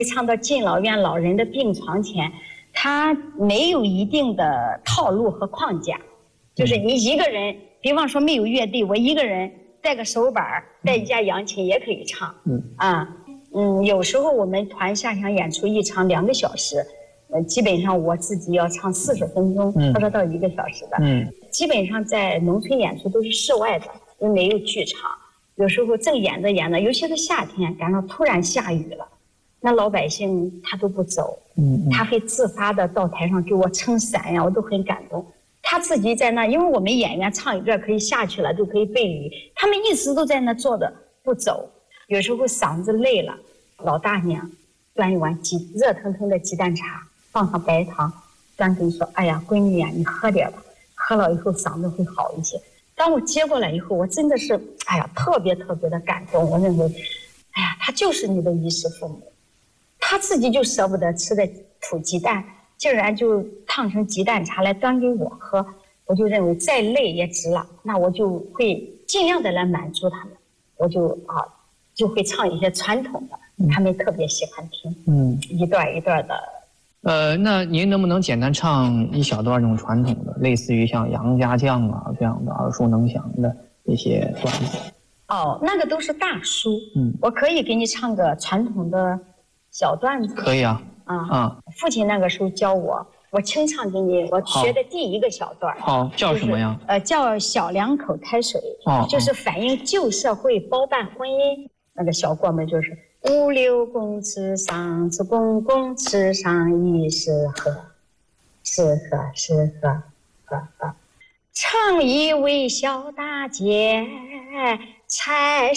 唱到敬老院老人的病床前，他没有一定的套路和框架，就是你一个人，比方说没有乐队，我一个人带个手板带一架扬琴也可以唱。有时候我们团下乡演出一场2个小时，基本上我自己要唱40分钟，或者到1个小时的。基本上在农村演出都是室外的，又没有剧场。有时候正演着，尤其是夏天，赶上突然下雨了，那老百姓他都不走，他会自发的到台上给我撑伞呀，我都很感动。他自己在那，因为我们演员唱一段可以下去了，就可以背雨，他们一直都在那坐着不走。有时候嗓子累了，老大娘端一碗热腾腾的鸡蛋茶，放上白糖，端给你说：“哎呀，闺女呀，你喝点吧，喝了以后嗓子会好一些。”当我接过来以后，我真的是，哎呀，特别特别的感动。我认为，哎呀，他就是你的衣食父母，他自己就舍不得吃的土鸡蛋，竟然就烫成鸡蛋茶来端给我喝。我就认为再累也值了，那我就会尽量的来满足他们，我就会唱一些传统的，他们特别喜欢听，一段一段的。 那您能不能简单唱一小段那种传统的，类似于像杨家将啊这样的耳熟能详的一些段子？ 那个都是大书，我可以给你唱个传统的小段子。 可以啊。 父亲那个时候教我清唱给你，我学的第1个小段。 好，叫什么呀？ 叫小两口抬水，就是反映旧社会包办婚姻。那个小过门就是5、6公尺上，子公公尺上一是河，是河。唱一位小大姐才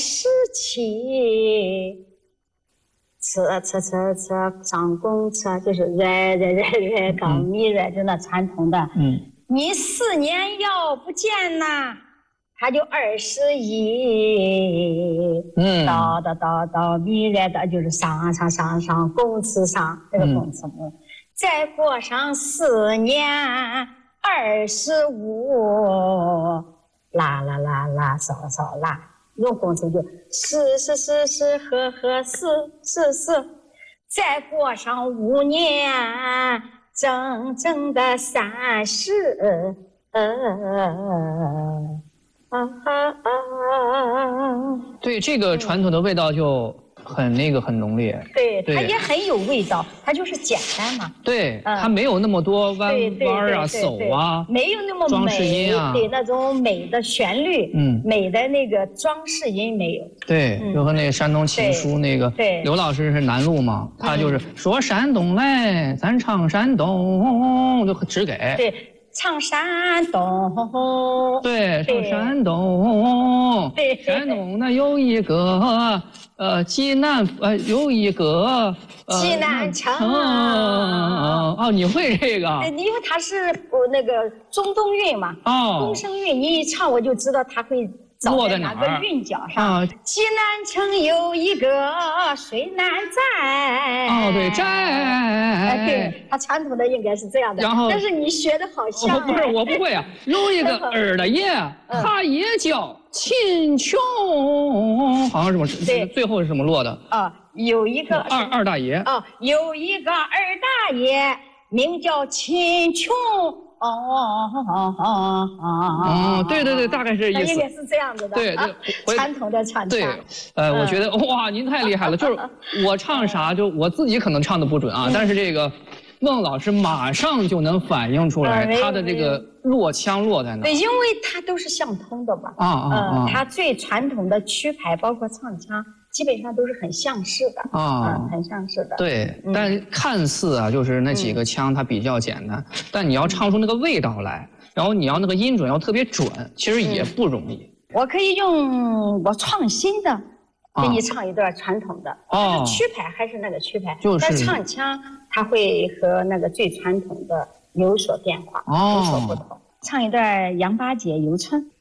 17，车上公车，就是热港米热，就那传统的。你4年要不见呐，他就21。到米热的就是上公车上这个公车。再过上4年25，啦扫啦，用公车就是呵是。再过上5年，整的30。 对，这个传统的味道就很浓烈。 对，它也很有味道，它就是简单嘛。 对，它没有那么多弯啊、走啊， 没有那么装饰音啊， 对，那种美的旋律，美的那个装饰音没有。 对，就和那个山东情书那个刘老师是南路嘛，他就是说山东来，咱唱山东，就只给。 对。唱山东， 对，唱山东， 对， 山东呢有一个济南有一个济南城你会这个？ 对，因为它是那个中东韵嘛，东升韵，你一唱我就知道它会落在哪个韵脚上。济南城有一个水南寨。 对，寨。 对，它传统的应该是这样的。 然后， 但是你学的好像。 不是，我不会啊。有一个二大爷，他也叫秦琼，好像什么？对，最后是什么落的？ 有一个二大爷。 有一个二大爷，名叫秦琼。 对，大概是意思。 应该是这样子的。 对， 传统的唱。 对，我觉得哇，您太厉害了。就是我唱啥，就我自己可能唱的不准啊，但是这个孟老师马上就能反映出来他的这个落腔落在哪。 对，因为它都是相通的嘛。它最传统的曲牌包括唱腔，基本上都是很相似的很相似的。 对，但看似啊，就是那几个腔它比较简单，但你要唱出那个味道来，然后你要那个音准要特别准，其实也不容易。 我可以用我创新的给你唱一段传统的，但是曲牌还是那个曲牌，但唱腔它会和那个最传统的有所变化，有所不同。唱一段杨八姐游春。